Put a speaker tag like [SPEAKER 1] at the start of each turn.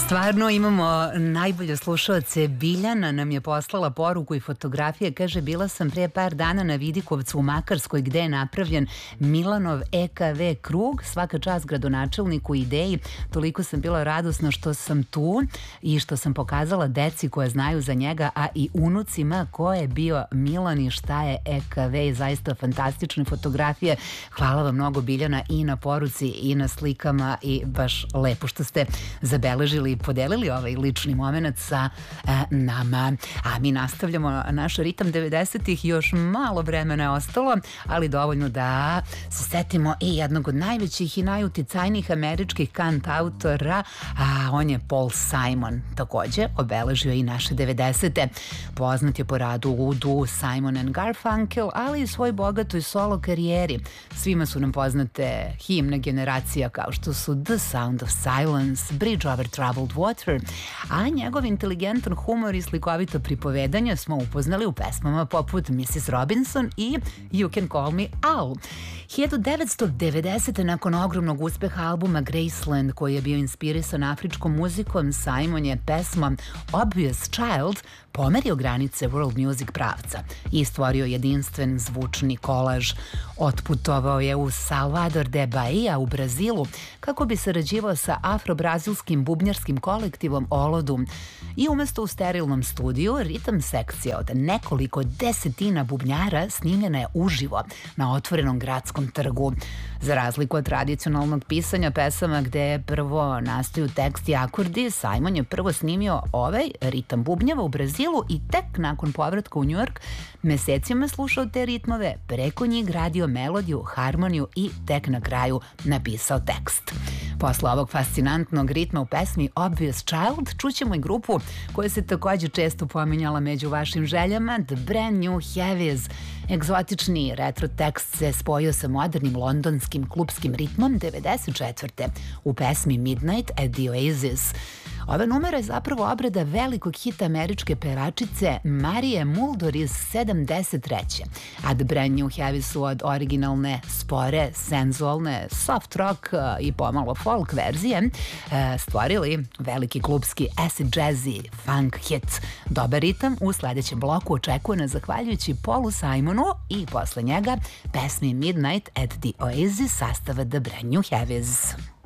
[SPEAKER 1] Stvarno imamo najbolje slušaoce. Biljana nam je poslala poruku i fotografije. Kaže, bila sam prije par dana na Vidikovcu u Makarskoj gde je napravljen Milanov EKV krug. Svaka čast gradonačelniku ideji. Toliko sam bila radosna što sam tu i što sam pokazala deci koje znaju za njega, a i unucima ko je bio Milan i šta je EKV. Zaista fantastične fotografije. Hvala vam mnogo, Biljana, i na poruci i na slikama i baš lepo što ste zabeležili i podelili ovaj lični moment sa nama. A mi nastavljamo naš ritam 90-ih. Još malo vremena je ostalo, ali dovoljno da se setimo i jednog od najvećih i najuticajnijih američkih kantautora, a on je Paul Simon. Takođe obeležio i naše 90-te. Poznat je po radu u duo Simon and Garfunkel, ali i svoj bogatoj solo karijeri. Svima su nam poznate himne generacija kao što su The Sound of Silence, Bridge over Troubled Water, a njegov inteligentan humor i slikovito pripovedanje smo upoznali u pesmama poput Mrs. Robinson i You Can Call Me Al. 1990. nakon ogromnog uspeha albuma Graceland, koji je bio inspirisan afričkom muzikom, Simon je pesmom Obvious Child pomerio granice world music pravca i stvorio jedinstven zvučni kolaž. Otputovao je u Salvador de Bahia u Brazilu kako bi sarađivao sa afro-brazilskim bubnjarskim kolektivom Olodum i umesto u sterilnom studiju, ritam sekcija od nekoliko desetina bubnjara snimljena je uživo na otvorenom gradskom trgu. Za razliku od tradicionalnog pisanja pesama gde prvo nastaju tekst i akordi, Simon je prvo snimio ovaj ritam bubnjeva u Brazilu i tek nakon povratka u Njujork mesecima slušao te ritmove, preko njih gradio melodiju, harmoniju i tek na kraju napisao tekst. Posle ovog fascinantnog ritma u pesmi Obvious Child čućemo i grupu koja se takođe često pominjala među vašim željama, The Brand New Heavies. Egzotični retro tekst se spojio sa modernim londonskim klubskim ritmom 94. u pesmi Midnight at the Oasis. Ova numera je zapravo obrada velikog hita američke pevačice Marije Mulder iz 73. A The Brand New Heavy su od originalne, spore, senzualne, soft rock i pomalo folk verzije stvorili veliki klubski acid jazzy funk hit. Dobar ritam u sledećem bloku očekuje nas zahvaljujući Paulu Simonu i posle njega pesmi Midnight at the Oasis sastava The Brand New Heavies.